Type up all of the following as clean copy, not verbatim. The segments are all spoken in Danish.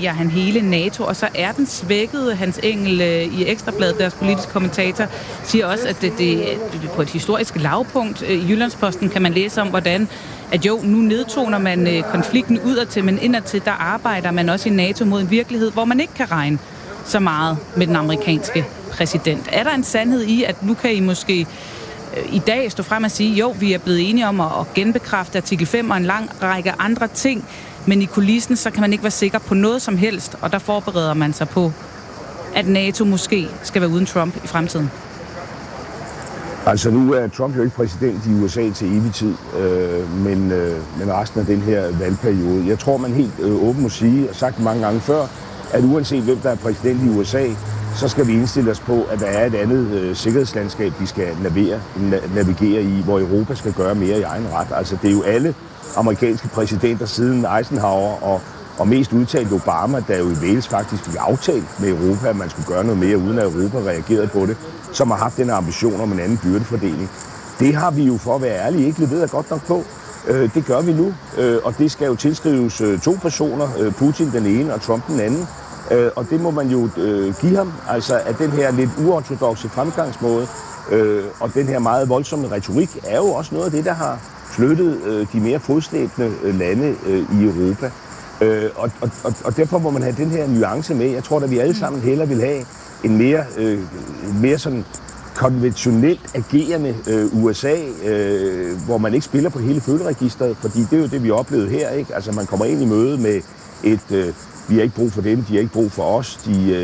undervurderer han hele NATO, og så er den svækkede. Hans Engel i Ekstrabladet, deres politiske kommentator, siger også, at det på et historisk lavpunkt. I Jyllandsposten kan man læse om, hvordan at jo, nu nedtoner man konflikten udadtil, men indadtil, der arbejder man også i NATO mod en virkelighed, hvor man ikke kan regne så meget med den amerikanske præsident. Er der en sandhed i, at nu kan I måske i dag stå frem og sige, jo, vi er blevet enige om at genbekræfte artikel 5 og en lang række andre ting, men i kulissen, så kan man ikke være sikker på noget som helst, og der forbereder man sig på, at NATO måske skal være uden Trump i fremtiden? Altså nu er Trump jo ikke præsident i USA til evig tid, men resten af den her valgperiode. Jeg tror, man helt åbent må sige, og sagt mange gange før, at uanset hvem der er præsident i USA, så skal vi indstille os på, at der er et andet sikkerhedslandskab, vi skal navigere i, hvor Europa skal gøre mere i egen ret. Altså det er jo alle amerikanske præsidenter siden Eisenhower og mest udtalt Obama, der jo i Wales faktisk fik aftalt med Europa, at man skulle gøre noget mere, uden at Europa reagerede på det, som har haft den ambition om en anden byrdefordeling. Det har vi jo, for at være ærlige, ikke leveret godt nok på. Det gør vi nu, og det skal jo tilskrives to personer, Putin den ene og Trump den anden. Og det må man jo give ham, altså at den her lidt uortodokse fremgangsmåde og den her meget voldsomme retorik er jo også noget af det, der har flyttet de mere fodslæbende lande i Europa. Og derfor må man have den her nuance med. Jeg tror, at vi alle sammen hellere vil have en mere sådan konventionelt agerende USA, hvor man ikke spiller på hele følgeregisteret, fordi det er jo det, vi oplevede her, ikke? Altså man kommer ind i møde med et vi har ikke brug for dem, de har ikke brug for os,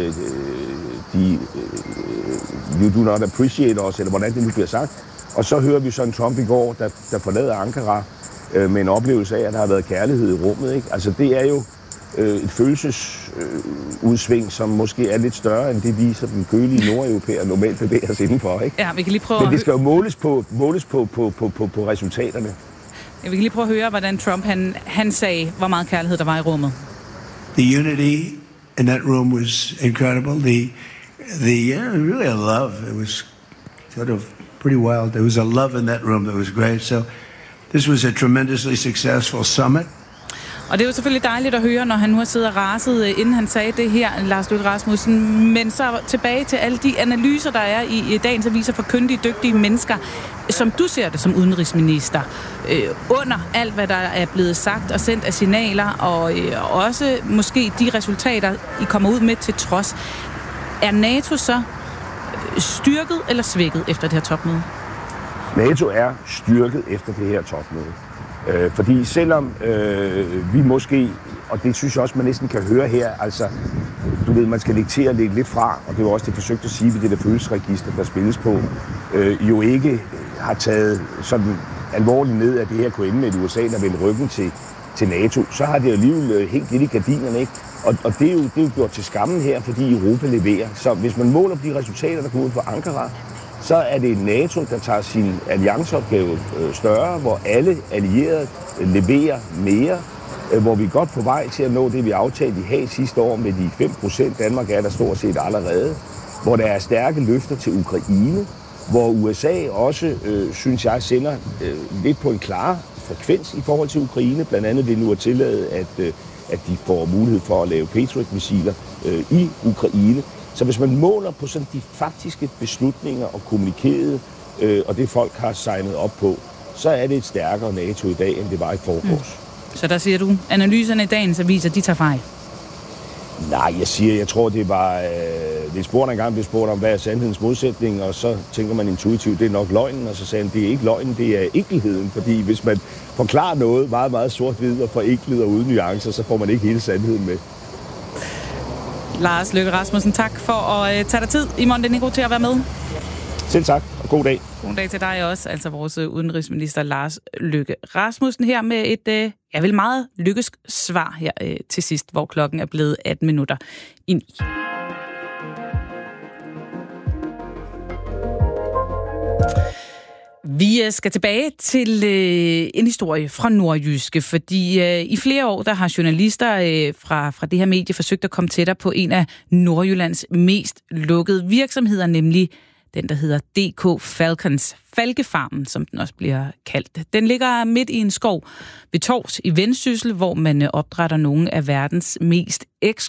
you do not appreciate us, eller hvordan det nu bliver sagt. Og så hører vi sådan Trump i går, der forlader Ankara med en oplevelse af, at der har været kærlighed i rummet, ikke? Altså det er jo et følelsesudsving, som måske er lidt større end det, vi som den kølige nordeuropæer normalt bevæger os indenfor, ikke? Ja, vi kan lige prøve. Men det skal jo måles på resultaterne. Vi kan lige prøve at høre, hvordan Trump han sagde, hvor meget kærlighed der var i rummet. The unity in that room was incredible. Really a love. It was sort of pretty wild. There was a love in that room that was great. So this was a tremendously successful summit. Og det er jo selvfølgelig dejligt at høre, når han nu har siddet og raset, inden han sagde det her, Lars Løkke Rasmussen. Men så tilbage til alle de analyser, der er i dagens aviser for kyndige, dygtige mennesker, som du ser det som udenrigsminister. Under alt, hvad der er blevet sagt og sendt af signaler, og også måske de resultater, I kommer ud med til trods. Er NATO så styrket eller svækket efter det her topmøde? NATO er styrket efter det her topmøde. Fordi selvom vi måske, og det synes jeg også, man næsten kan høre her, altså, du ved, man skal lægge lidt fra, og det var også det forsøgt at sige ved det der følelsesregister, der spilles på, jo ikke har taget sådan alvorligt ned, at det her kunne ende med et USA, der vendte ryggen til NATO, så har det alligevel hængt lidt i gardinerne, ikke? Og det er jo gjort til skammen her, fordi Europa leverer. Så hvis man måler på de resultater, der kommer ud fra Ankara, så er det NATO, der tager sin allianceopgave større, hvor alle allierede leverer mere, hvor vi er godt på vej til at nå det, vi aftalte i Haag sidste år med de 5%. Danmark er der stort set allerede. Hvor der er stærke løfter til Ukraine, hvor USA også, synes jeg, sender lidt på en klar frekvens i forhold til Ukraine. Blandt andet vil nu at tillade, at de får mulighed for at lave Patriot-missiler i Ukraine. Så hvis man måler på sådan de faktiske beslutninger og kommunikeret, og det folk har signet op på, så er det et stærkere NATO i dag, end det var i forgårs. Så der siger du, analyserne i dagens aviser, de tager fejl? Nej, jeg tror, det var... Hvis spurgte engang blev spurgt om, hvad er sandhedens modsætning, og så tænker man intuitivt, det er nok løgnen, og så sagde han, det er ikke løgnen, det er enkelheden, fordi hvis man forklarer noget meget, meget sort-hvid og forenklet og uden nuancer, så får man ikke hele sandheden med. Lars Løkke Rasmussen, tak for at tage dig tid i Montenegro til at være med. Selv tak, og god dag. God dag til dig også, altså vores udenrigsminister Lars Løkke Rasmussen her med et, vel meget lykkes svar her til sidst, hvor klokken er blevet 18 minutter i 9. Vi skal tilbage til en historie fra Nordjyske, fordi i flere år der har journalister fra det her medie forsøgt at komme tættere på en af Nordjyllands mest lukkede virksomheder, nemlig den, der hedder DK Falcons. Falkefarmen, som den også bliver kaldt. Den ligger midt i en skov ved Tors i Vendsyssel, hvor man opdrætter nogle af verdens mest